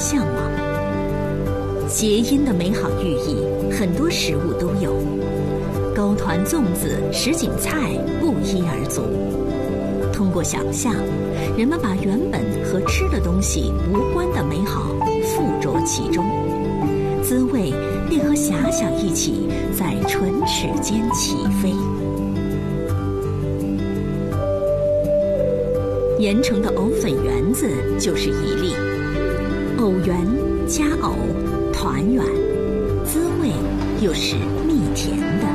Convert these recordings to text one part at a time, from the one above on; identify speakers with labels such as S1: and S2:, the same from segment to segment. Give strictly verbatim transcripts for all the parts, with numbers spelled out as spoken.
S1: 向往。谐音的美好寓意，很多食物都有。糕团、粽子、什锦菜不一而足。通过想象，人们把原本和吃的东西无关的美好附着其中，滋味便和遐想一起在唇齿间起飞。盐城的藕粉圆子就是一例，藕圆加藕，团圆，滋味又是蜜甜的。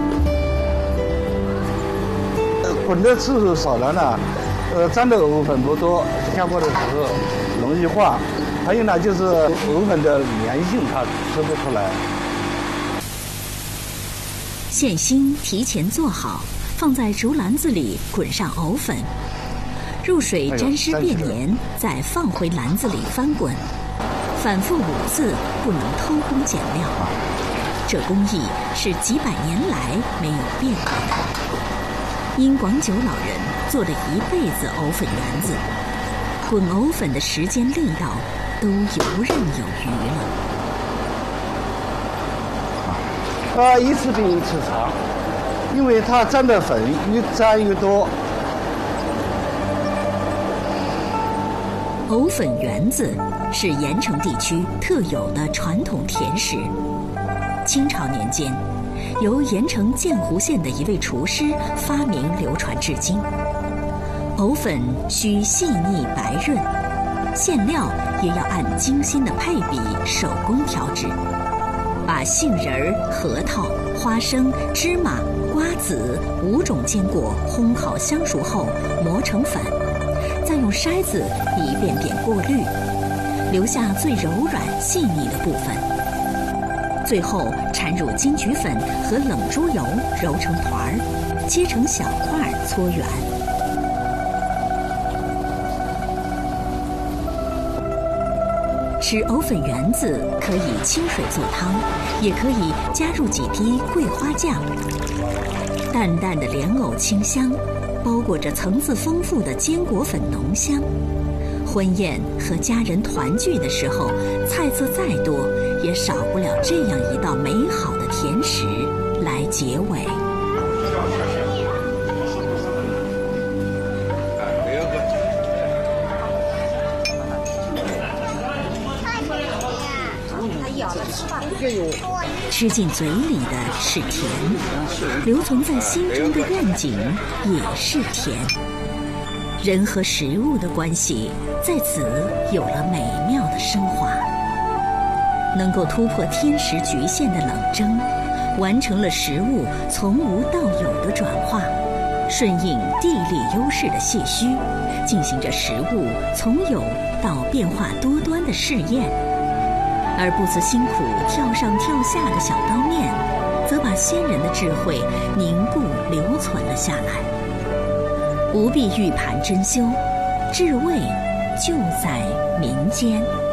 S2: 滚的次数少了呢，呃，沾的藕粉不多，下锅的时候容易化。还有呢，就是藕粉的粘性它吃不出来。
S1: 馅心提前做好，放在竹篮子里滚上藕粉，入水沾湿变黏，再放回篮子里翻滚，反复五次，不能偷工减料。这工艺是几百年来没有变过的。殷广九老人做了一辈子藕粉圆子，滚藕粉的时间力道都游刃有余了。
S2: 它一次比一次长，因为它沾的粉越沾越多。
S1: 藕粉圆子是盐城地区特有的传统甜食。清朝年间，由盐城建湖县的一位厨师发明流传至今。藕粉需细腻白润，馅料也要按精心的配比手工调制。把杏仁儿、核桃、花生、芝麻、瓜子五种坚果烘烤香熟后磨成粉，再用筛子一遍遍过滤，留下最柔软细腻的部分。最后掺入金桔粉和冷猪油揉成团儿，切成小块搓圆。吃藕粉圆子可以清水做汤，也可以加入几滴桂花酱。淡淡的莲藕清香，包裹着层次丰富的坚果粉浓香。婚宴和家人团聚的时候，菜色再多，也少不了这样一道美好的甜食来结尾。吃进嘴里的是甜，留存在心中的愿景也是甜。人和食物的关系在此有了美妙的升华，能够突破天时局限的冷蒸，完成了食物从无到有的转化，顺应地理优势的谢虚，进行着食物从有到变化多端的试验。而不辞辛苦跳上跳下的小刀面，则把先人的智慧凝固留存了下来。不必预盘珍馐，至味就在民间。